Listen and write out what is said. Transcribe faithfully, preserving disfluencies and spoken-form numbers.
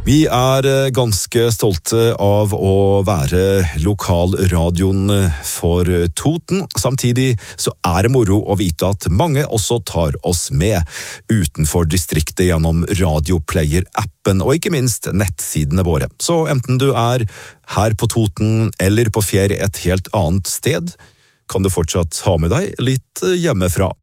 Vi er ganske stolte av å være lokalradioen for Toten. Samtidig så er det moro å vite at mange også tar oss med utenfor distriktet gjennom Radioplayer-appen og ikke minst nettsidene våre. Så enten du er her på Toten eller på ferie et helt annet sted, kan du fortsatt ha med deg litt hjemmefra.